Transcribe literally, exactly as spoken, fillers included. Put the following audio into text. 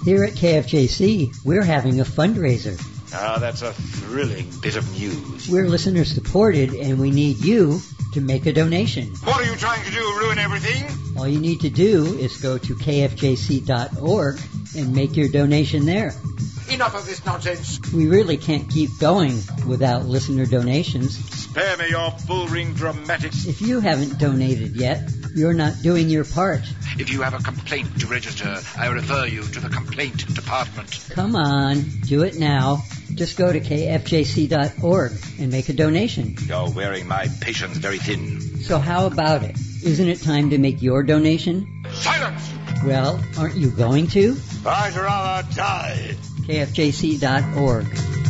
Here at K F J C, we're having a fundraiser. Ah, that's a thrilling bit of news. We're listener supported, and we need you to make a donation. What are you trying to do, ruin everything? All you need to do is go to K F J C dot org and make your donation there. Enough of this nonsense. We really can't keep going without listener donations. Spare me your bull-ring dramatics. If you haven't donated yet, you're not doing your part. If you have a complaint to register, I refer you to the complaint department. Come on, do it now. Just go to K F J C dot org and make a donation. You're wearing my patience very thin. So how about it? Isn't it time to make your donation? Silence! Well, aren't you going to? I'd rather die. K F J C dot org.